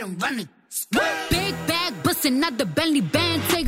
run it. Big bag bustin' out the Bentley band.